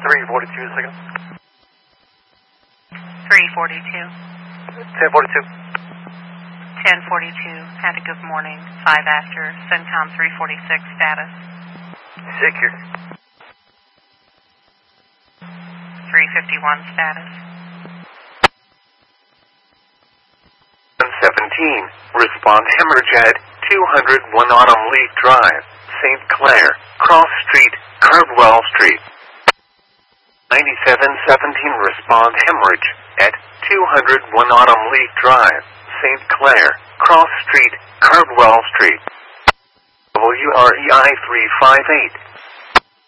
342 seconds. 342. 1042. 1042. Had a good morning. 5 after. CENTCOM 346 status. Secure. 351 status. 17. Respond hemorrhage at 201 Autumn Leaf Drive, St. Clair, Cross Street, Cardwell Street. 9717. Respond hemorrhage at 201 Autumn Leaf Drive, St. Clair, Cross Street, Cardwell Street. WREI 358.